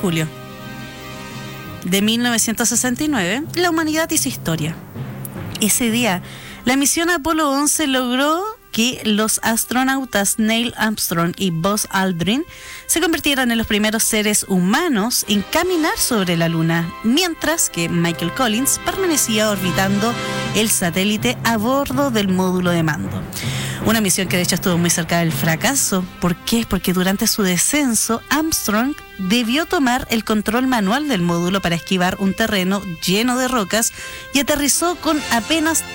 julio de 1969, la humanidad hizo historia. Ese día, la misión Apolo 11 logró que los astronautas Neil Armstrong y Buzz Aldrin se convirtieran en los primeros seres humanos en caminar sobre la Luna, mientras que Michael Collins permanecía orbitando el satélite a bordo del módulo de mando. Una misión que de hecho estuvo muy cerca del fracaso. ¿Por qué? Porque durante su descenso, Armstrong debió tomar el control manual del módulo para esquivar un terreno lleno de rocas y aterrizó con apenas